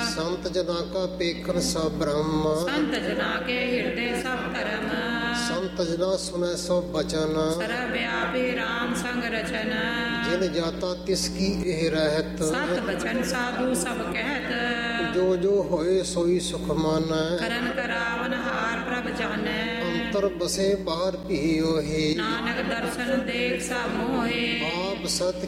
ਸੰਤ ਜਨਾਂ ਕਾ ਪੇਖਨ ਸਭ ਬ੍ਰਹਮ, ਸੰਤ ਜਨਾਂ ਕੇ ਹਿਰਦੇ ਸਭ ਧਰਮ, ਸੰਤ ਜਨਾਂ ਸੁਨੈ ਸੋ ਬਚਨ, ਸਰਬ ਵਿਆਪੀ ਰਾਮ ਸੰਗ ਰਚਨ, ਜਿਨ ਜਾਤਾ ਤਿਸ ਕੀ ਇਹ ਰਹਿਤ, ਸਤ ਬਚਨ ਸਾਧੂ ਸਭ ਕਹਿਤ, ਜੋ ਜੋ ਹੋਏ ਸੋਈ ਸੁਖ ਮਾਨੈ, ਕਰਨ ਕਰਾਵਨ ਹਾਰ ਪ੍ਰਭ ਜਾਣੈ, ਅੰਤਰ ਬਸੇ ਬਾਹਰ ਭੀ ਉਹੀ, ਨਾਨਕ ਦਰਸ਼ਨ ਦੇਖ ਸਭ ਮੋਹੇ, ਆਪ ਸਤ